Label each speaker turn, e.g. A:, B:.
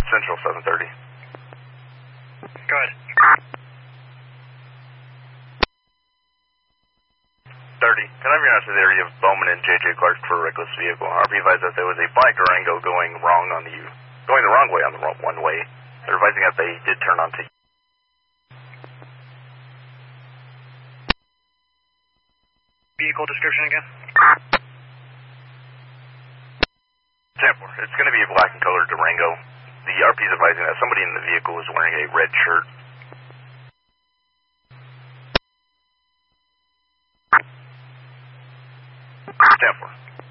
A: Central 730.
B: Go ahead.
A: 30. Can I be honest with the area of Bowman and J.J. Clark for a reckless vehicle? RP advised that there was a black Durango going the wrong way on the one way. They're advising that they did turn onto
B: Vehicle description again?
A: 10-4. It's going to be a black and colored Durango. The RP is advising that somebody in the vehicle is wearing a red shirt. 10-4.